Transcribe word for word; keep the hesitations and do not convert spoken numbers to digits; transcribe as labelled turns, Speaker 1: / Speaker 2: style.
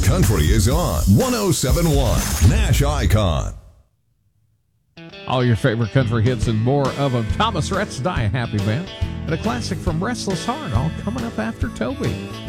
Speaker 1: Country is on one oh seven point one Nash Icon.
Speaker 2: All your favorite country hits and more of them. Thomas Rhett's Die a Happy Man and a classic from Restless Heart, all coming up after Toby.